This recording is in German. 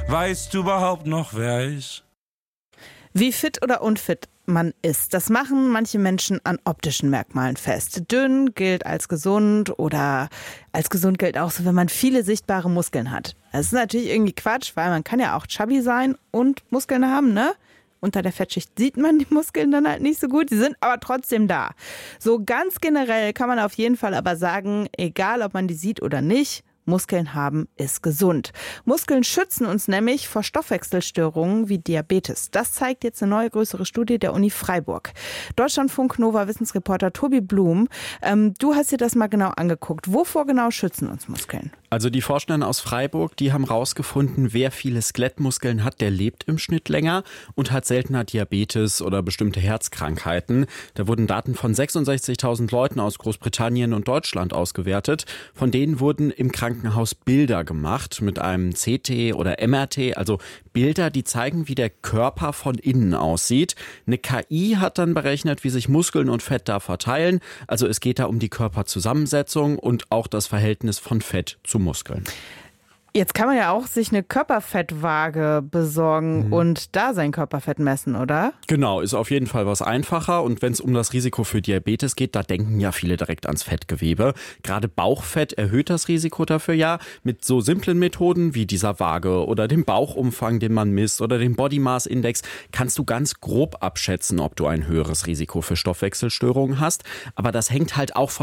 Weißt du überhaupt noch, wer ist? Wie fit oder unfit man ist, das machen manche Menschen an optischen Merkmalen fest. Dünn gilt als gesund oder als gesund gilt auch so, wenn man viele sichtbare Muskeln hat. Das ist natürlich irgendwie Quatsch, weil man kann ja auch chubby sein und Muskeln haben, ne? Unter der Fettschicht sieht man die Muskeln dann halt nicht so gut, die sind aber trotzdem da. So ganz generell kann man auf jeden Fall aber sagen, egal ob man die sieht oder nicht, Muskeln haben ist gesund. Muskeln schützen uns nämlich vor Stoffwechselstörungen wie Diabetes. Das zeigt jetzt eine neue größere Studie der Uni Freiburg. Deutschlandfunk Nova Wissensreporter Tobi Blum, du hast dir das mal genau angeguckt. Wovor genau schützen uns Muskeln? Also die Forschenden aus Freiburg, die haben rausgefunden, wer viele Skelettmuskeln hat, der lebt im Schnitt länger und hat seltener Diabetes oder bestimmte Herzkrankheiten. Da wurden Daten von 66.000 Leuten aus Großbritannien und Deutschland ausgewertet. Von denen wurden im Krankenhaus Bilder gemacht mit einem CT oder MRT, also Bilder, die zeigen, wie der Körper von innen aussieht. Eine KI hat dann berechnet, wie sich Muskeln und Fett da verteilen. Also es geht da um die Körperzusammensetzung und auch das Verhältnis von Fett zu Muskeln. Jetzt kann man ja auch sich eine Körperfettwaage besorgen und da sein Körperfett messen, oder? Genau, ist auf jeden Fall was einfacher. Und wenn es um das Risiko für Diabetes geht, da denken ja viele direkt ans Fettgewebe. Gerade Bauchfett erhöht das Risiko dafür ja. Mit so simplen Methoden wie dieser Waage oder dem Bauchumfang, den man misst, oder dem Body Mass Index, kannst du ganz grob abschätzen, ob du ein höheres Risiko für Stoffwechselstörungen hast. Aber das hängt halt auch von